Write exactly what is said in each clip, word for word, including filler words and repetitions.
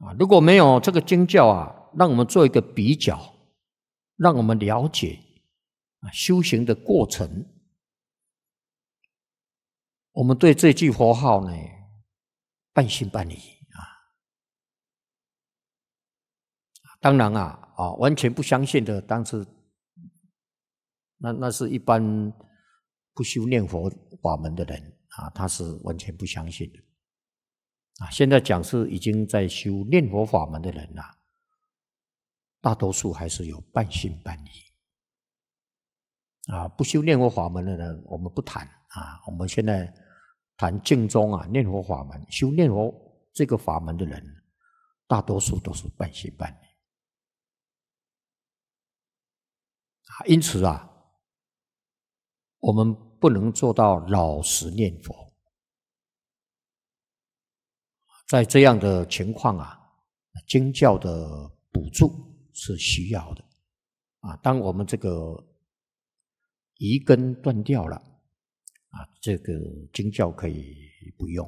啊，如果没有这个经教啊，让我们做一个比较，让我们了解啊修行的过程，我们对这句佛号呢半信半疑啊。当然啊，啊完全不相信的，当时那那是一般不修念佛法门的人啊，他是完全不相信的。啊，现在讲是已经在修念佛法门的人呐、啊，大多数还是有半信半疑。啊，不修念佛法门的人，我们不谈啊。我们现在谈净宗啊，念佛法门，修念佛这个法门的人，大多数都是半信半疑。啊，因此啊，我们不能做到老实念佛。在这样的情况啊，经教的补助是需要的啊。当我们这个疑根断掉了啊，这个经教可以不用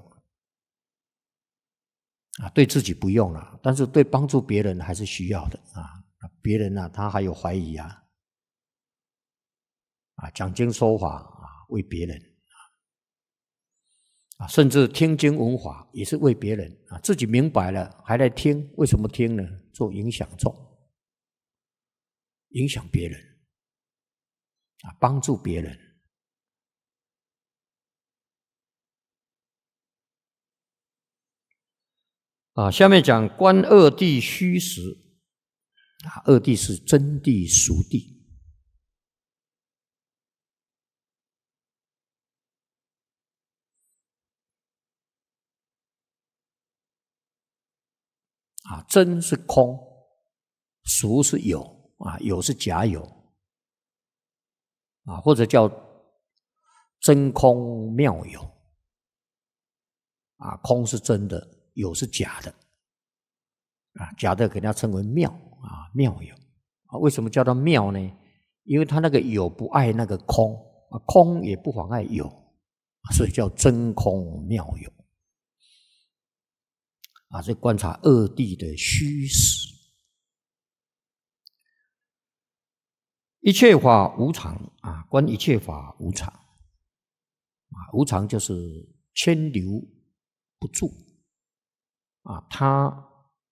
啊，对自己不用了，但是对帮助别人还是需要的啊。别人呢、啊，他还有怀疑啊，啊，讲经说法啊，为别人。啊，甚至听经闻法也是为别人啊，自己明白了还来听，为什么听呢？做影响众，影响别人啊，帮助别人啊。下面讲观二谛虚实啊，二谛是真谛、俗谛。啊，真是空，俗是有啊，有是假有啊，或者叫真空妙有啊，空是真的，有是假的啊，假的给它称为妙啊，妙有啊。为什么叫它妙呢？因为它那个有不碍那个空啊，空也不妨碍有，所以叫真空妙有。啊，这观察二谛的虚实，一切法无常啊，观一切法无常啊，无常就是牵留不住啊，它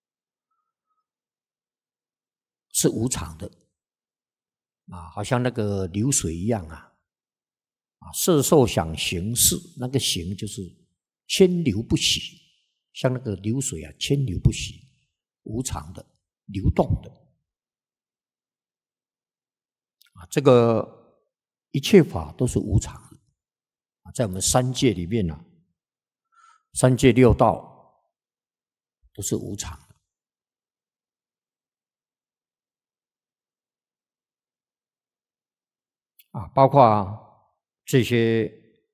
是无常的啊，好像那个流水一样啊，啊，色受想行识，那个行就是牵流不息。像那个流水啊，牵流不息，无常的、流动的啊。这个一切法都是无常的啊，在我们三界里面啊，三界六道都是无常的啊，包括这些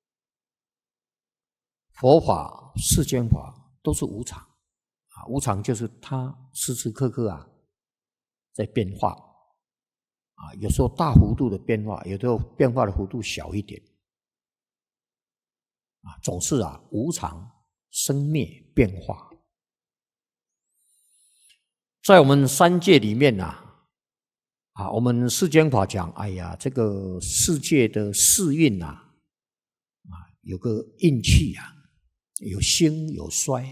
佛法、世间法。都是无常啊，无常就是它时时刻刻啊在变化啊，有时候大幅度的变化，有时候变化的幅度小一点啊，总是啊无常生灭变化。在我们三界里面呐、啊，啊，我们世间法讲，哎呀，这个世界的世运呐、啊，啊，有个运气啊。有兴有衰，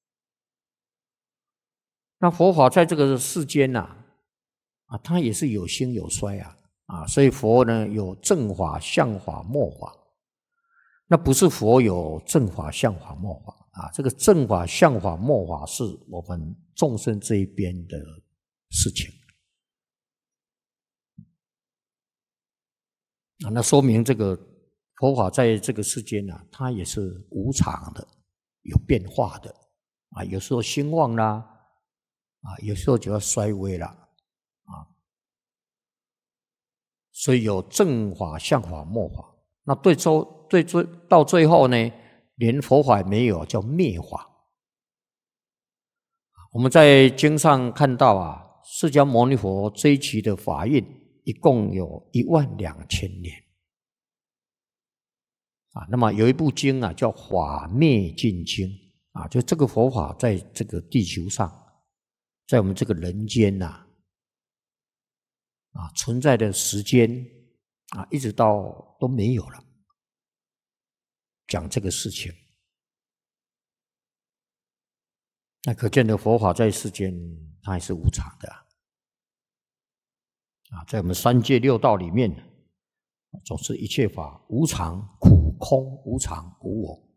那佛法在这个世间呐、啊，啊，它也是有兴有衰啊，啊，所以佛呢有正法、相法、末法，那不是佛有正法、相法、末法啊，这个正法、相法、末法是我们众生这一边的事情啊，那说明这个佛法在这个世间呢、啊，它也是无常的。有变化的啊，有时候兴旺啦，啊，有时候就要衰微了啊，所以有正法、相法、末法。那对周对最到最后呢，连佛法也没有，叫灭法。我们在经上看到啊，释迦牟尼佛这一期的法运一共有一万两千年啊，那么有一部经啊，叫《法灭尽经》啊，就这个佛法在这个地球上在我们这个人间呐、啊，啊存在的时间啊，一直到都没有了，讲这个事情，那可见的佛法在世间它还是无常的啊，啊在我们三界六道里面，总是一切法无常、苦、空、无常、无我。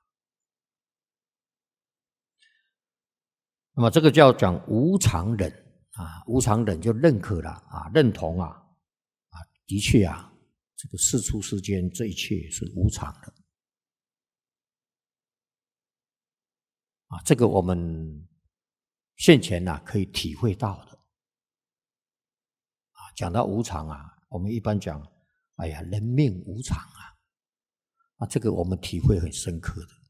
那么这个叫讲无常忍啊，无常忍就认可了啊，认同啊，啊，的确啊，这个世出世间这一切是无常的啊，这个我们现前呐、啊、可以体会到的啊。讲到无常啊，我们一般讲，哎呀，人命无常啊，啊，这个我们体会很深刻的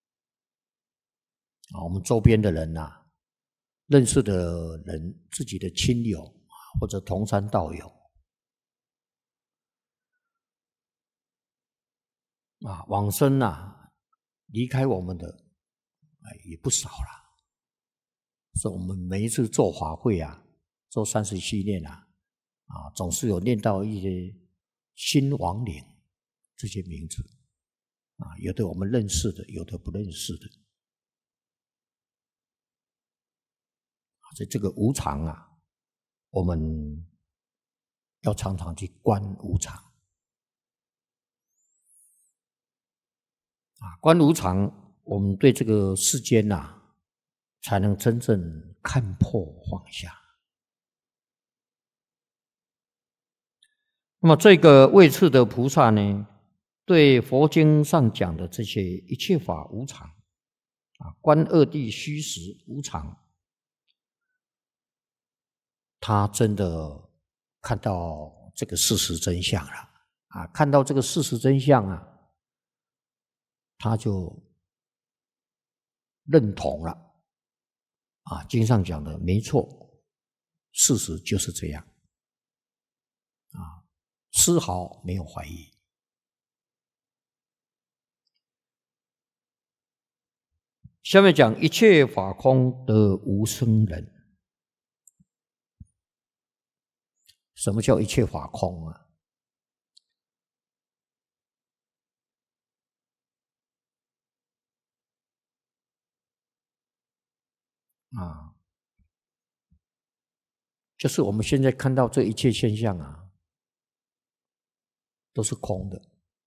啊，我们周边的人呐、啊。认识的人，自己的亲友或者同山道友啊，往生啊，离开我们的哎也不少了。所以我们每一次做法会啊，做三十七念啊，啊，总是有念到一些新亡灵这些名字啊，有的我们认识的，有的不认识的。所以这个无常啊，我们要常常去观无常啊，观无常，我们对这个世间呐、啊，才能真正看破放下。那么这个位次的菩萨呢，对佛经上讲的这些一切法无常啊，观二谛虚实无常。他真的看到这个事实真相了啊！看到这个事实真相啊，他就认同了啊。经上讲的没错，事实就是这样啊，丝毫没有怀疑。下面讲一切法空得无生忍。什么叫一切法空啊？啊，就是我们现在看到这一切现象啊，都是空的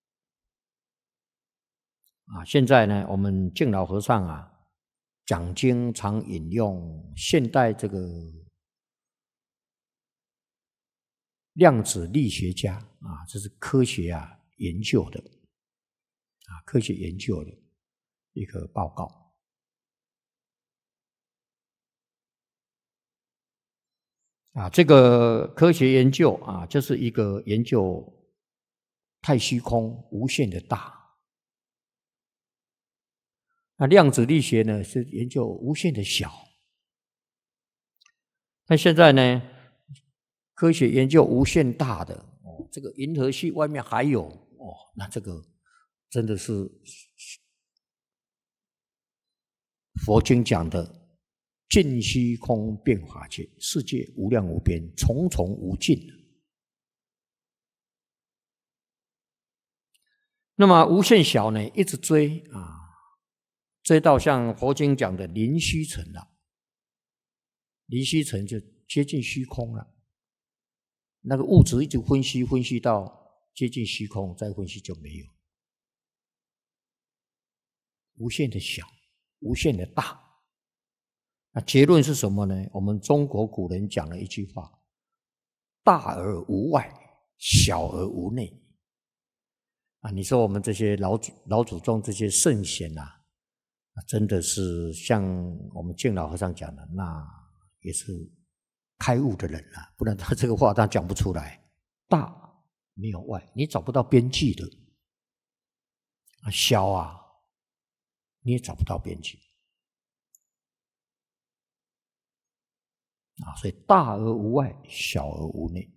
啊。现在呢，我们敬老和尚啊讲经常引用现代这个量子力学家啊，这是科学啊研究的啊，科学研究的一个报告啊。这个科学研究啊，就是一个研究太虚空无限的大。那量子力学呢，是研究无限的小。那现在呢，科学研究无限大的哦，这个银河系外面还有哦，那这个真的是佛经讲的尽虚空变法界，世界无量无边，重重无尽。那么无限小呢，一直追啊，追到像佛经讲的临虚尘了，临虚尘就接近虚空了。那个物质一直分析分析到接近虚空，再分析就没有。无限的小，无限的大。那结论是什么呢？我们中国古人讲了一句话：大而无外，小而无内。啊，你说我们这些老祖老祖宗这些圣贤啊，真的是像我们敬老和尚讲的，那也是开悟的人啊，不然他这个话他讲不出来。大没有外，你找不到边际的；啊，小啊，你也找不到边际。啊，所以大而无外，小而无内。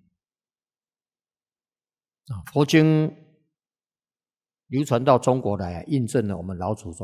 啊，佛经流传到中国来啊，印证了我们老祖宗